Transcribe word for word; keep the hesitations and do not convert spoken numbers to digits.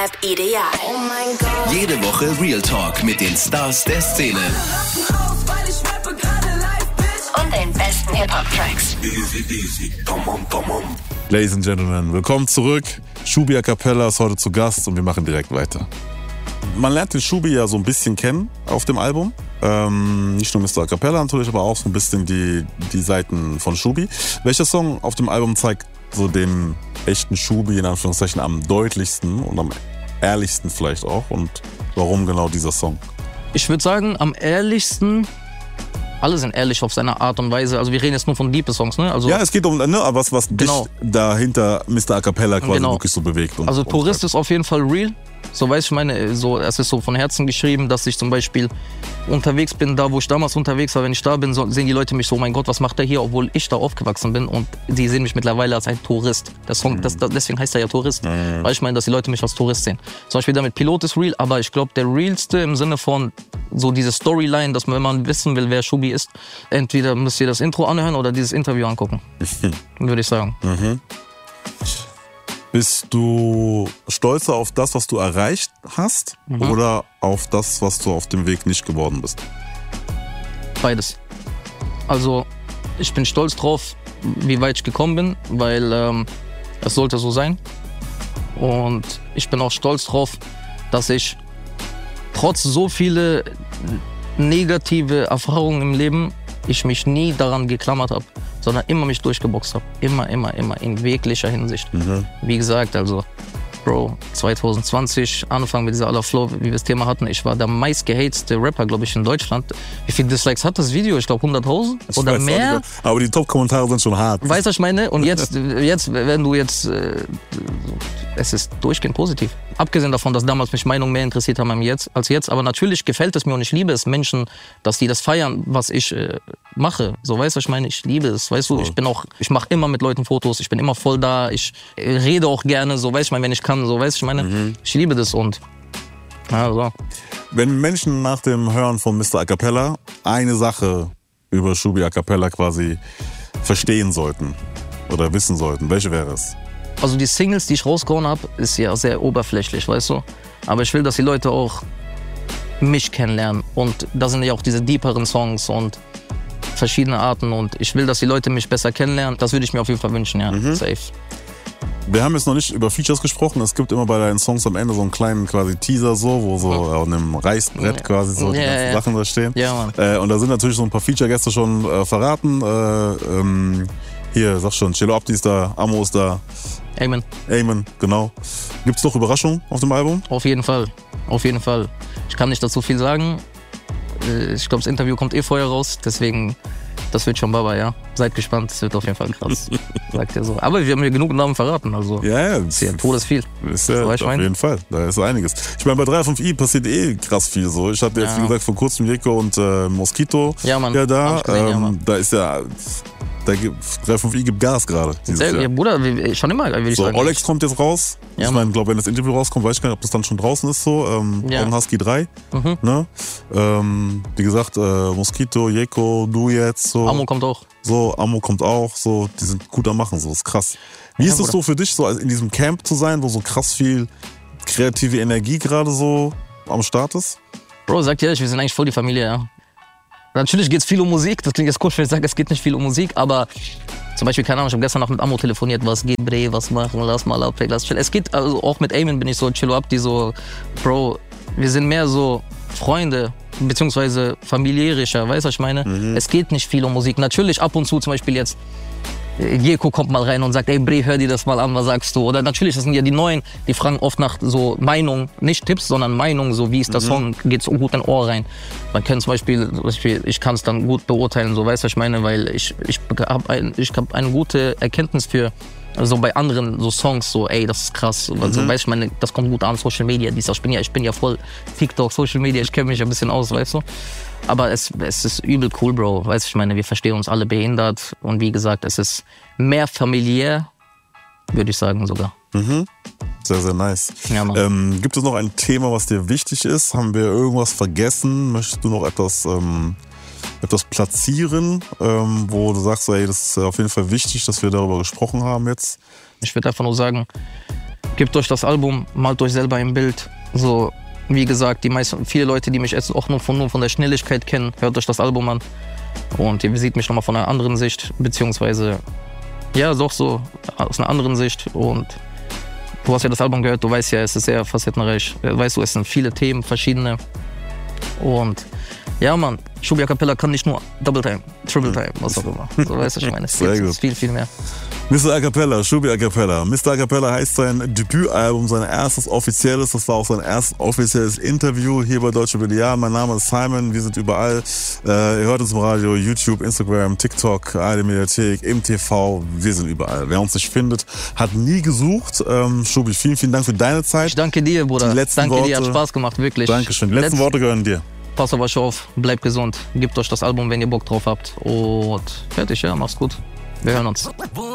Rap ideal. Oh mein Gott. Jede Woche Real Talk mit den Stars der Szene. Und den besten Hip-Hop-Tracks. Ladies and Gentlemen, willkommen zurück. Shubi A Cappella ist heute zu Gast und wir machen direkt weiter. Man lernt den Shubi ja so ein bisschen kennen auf dem Album. Ähm, nicht nur Mister A Cappella natürlich, aber auch so ein bisschen die, die Seiten von Shubi. Welcher Song auf dem Album zeigt so den echten Shubi in Anführungszeichen am deutlichsten und am ehrlichsten vielleicht auch? Und warum genau dieser Song? Ich würde sagen, am ehrlichsten, alle sind ehrlich auf seine Art und Weise. Also wir reden jetzt nur von Deep Songs, ne? Also ja, es geht um ne, was, was genau. dich dahinter Mister A Cappella quasi genau. wirklich so bewegt. Und, also und Tourist halt. ist auf jeden Fall real. So, weiß ich meine, so, es ist so von Herzen geschrieben, dass ich zum Beispiel unterwegs bin, da wo ich damals unterwegs war. Wenn ich da bin, so, sehen die Leute mich so, mein Gott, was macht der hier, obwohl ich da aufgewachsen bin. Und die sehen mich mittlerweile als ein Tourist. Der Song, mhm. das, deswegen heißt er ja Tourist. Mhm. Weil ich meine, dass die Leute mich als Tourist sehen. Zum Beispiel damit Pilot ist real, aber ich glaube, der realste im Sinne von so diese Storyline, dass man, wenn man wissen will, wer Shubi ist, entweder müsst ihr das Intro anhören oder dieses Interview angucken. Würde ich sagen. Mhm. Bist du stolzer auf das, was du erreicht hast, mhm. oder auf das, was du auf dem Weg nicht geworden bist? Beides. Also ich bin stolz drauf, wie weit ich gekommen bin, weil ähm, es sollte so sein. Und ich bin auch stolz drauf, dass ich trotz so viele negative Erfahrungen im Leben, ich mich nie daran geklammert habe, sondern immer mich durchgeboxt habe. Immer, immer, immer, in jeglicher Hinsicht. Mhm. Wie gesagt, also, Bro, zwanzig zwanzig, Anfang mit dieser aller Flow, wie wir das Thema hatten, ich war der meistgehateste Rapper, glaube ich, in Deutschland. Wie viele Dislikes hat das Video? Ich glaube hunderttausend oder mehr. Nicht, aber die Top-Kommentare sind schon hart. Weißt du, was ich meine? Und jetzt, jetzt wenn du jetzt, äh, es ist durchgehend positiv. Abgesehen davon, dass damals mich Meinungen mehr interessiert haben als jetzt, als jetzt. Aber natürlich gefällt es mir und ich liebe es, Menschen, dass die das feiern, was ich äh, mache. So, weißt du, was ich meine? Ich liebe es. Weißt du, ich bin auch, ich mache immer mit Leuten Fotos, ich bin immer voll da, ich äh, rede auch gerne, so, weißt du, ich meine, wenn ich kann, so, weißt du, ich meine, mhm. ich liebe das und, ja, so. Wenn Menschen nach dem Hören von Mister A Cappella eine Sache über Shubi A Cappella quasi verstehen sollten oder wissen sollten, welche wäre es? Also die Singles, die ich rausgehauen habe, ist ja sehr oberflächlich, weißt du? Aber ich will, dass die Leute auch mich kennenlernen. Und da sind ja auch diese deeperen Songs und verschiedene Arten. Und ich will, dass die Leute mich besser kennenlernen. Das würde ich mir auf jeden Fall wünschen, ja. Mhm. Safe. Wir haben jetzt noch nicht über Features gesprochen. Es gibt immer bei deinen Songs am Ende so einen kleinen quasi Teaser, so, wo so mhm. auf einem Reißbrett quasi so ja, die ganzen ja. Sachen da stehen. Ja, Mann. Äh, und da sind natürlich so ein paar Feature-Gäste schon äh, verraten. Äh, ähm, hier, sag schon, Cello Abdi ist da, Amo ist da. Amen. Amen, genau. Gibt's noch Überraschungen auf dem Album? Auf jeden Fall, auf jeden Fall. Ich kann nicht dazu viel sagen. Ich glaube, das Interview kommt eh vorher raus, deswegen, das wird schon Baba, ja. Seid gespannt, das wird auf jeden Fall krass, sagt er so. Aber wir haben hier genug Namen verraten, also. Ja, ja. Ist ja todesviel. Ist ja, auf mein? jeden Fall, da ist einiges. Ich meine, bei drei fünf i passiert eh krass viel so. Ich hatte jetzt, ja. wie gesagt, vor kurzem Jeko und äh, Mosquito ja, Mann. ja da. Gesehen, ähm, ja, Mann. Da ist ja... Da gibt, drei fünf i gibt Gas gerade. Ja, Bruder, schon immer, will ich so, sagen. Olex kommt jetzt raus. Ja, ich meine, glaube, wenn das Interview rauskommt, weiß ich gar nicht, ob das dann schon draußen ist. So. Ähm, ja. Augen Husky drei. Mhm. Ne? Ähm, wie gesagt, äh, Mosquito, Jeko, du jetzt. So. Amo kommt auch. So, Amo kommt auch. So, die sind gut am Machen. So, ist krass. Wie ja, ist es so für dich, so in diesem Camp zu sein, wo so krass viel kreative Energie gerade so am Start ist? Bro, sagt ehrlich, wir sind eigentlich voll die Familie, ja. Natürlich geht es viel um Musik, das klingt jetzt komisch, wenn ich sage, es geht nicht viel um Musik, aber zum Beispiel, keine Ahnung, ich habe gestern noch mit Amo telefoniert, was geht, Bre, was machen, lass mal ab, lass chill. Es geht, also auch mit Amen bin ich so, Cello Abdi, so, Bro, wir sind mehr so Freunde, beziehungsweise familiärischer, weißt du, was ich meine? Mhm. Es geht nicht viel um Musik. Natürlich ab und zu zum Beispiel jetzt, Jeko kommt mal rein und sagt, ey Bre, hör dir das mal an, was sagst du? Oder natürlich, das sind ja die Neuen, die fragen oft nach so Meinung, nicht Tipps, sondern Meinung, so wie ist der mhm. Song, geht so gut in Ohr rein. Man kann zum Beispiel, ich kann es dann gut beurteilen, so weißt du, was ich meine, weil ich, ich habe ein, ich hab eine gute Erkenntnis für, also bei anderen so Songs, so ey, das ist krass, mhm. also, weißt du, ich meine, das kommt gut an, Social Media, dies, ich bin ja, ich bin ja voll TikTok, Social Media, ich kenne mich ein bisschen aus, weißt du. Aber es, es ist übel cool, Bro. Weißt du, ich meine, wir verstehen uns alle behindert. Und wie gesagt, es ist mehr familiär, würde ich sagen sogar. Mhm. Sehr, sehr nice. Ja, Mann. Ähm, gibt es noch ein Thema, was dir wichtig ist? Haben wir irgendwas vergessen? Möchtest du noch etwas, ähm, etwas platzieren, ähm, wo du sagst, ey, das ist auf jeden Fall wichtig, dass wir darüber gesprochen haben jetzt? Ich würde einfach nur sagen, Gebt euch das Album, malt euch selber ein Bild. So, wie gesagt, die meisten, viele Leute, die mich jetzt auch nur von, nur von der Schnelligkeit kennen, hört euch das Album an. Und ihr seht mich nochmal von einer anderen Sicht, beziehungsweise, ja, doch so, aus einer anderen Sicht. Und du hast ja das Album gehört, du weißt ja, es ist sehr facettenreich. Weißt du, es sind viele Themen, verschiedene. Und ja, Mann, Shubi Acapella kann nicht nur Double Time, Triple Time, was auch immer. So, weißt du, ich meine, es ist viel, viel mehr. Mister Acapella, Shubi Acapella. Mister Acapella heißt sein Debütalbum, sein erstes offizielles. Das war auch sein erstes offizielles Interview hier bei Deutsche Billiard. Mein Name ist Simon, wir sind überall. Äh, ihr hört uns im Radio, YouTube, Instagram, TikTok, eine Mediathek, im T V. Wir sind überall. Wer uns nicht findet, hat nie gesucht. Ähm, Shubi, vielen, vielen Dank für deine Zeit. Ich danke dir, Bruder. Die letzten danke Worte, dir, hat Spaß gemacht, wirklich. Dankeschön. Die letzten Letz Worte gehören dir. Passt auf euch auf, bleibt gesund, gebt euch das Album, wenn ihr Bock drauf habt. Und fertig, ja, macht's gut. Wir hören uns.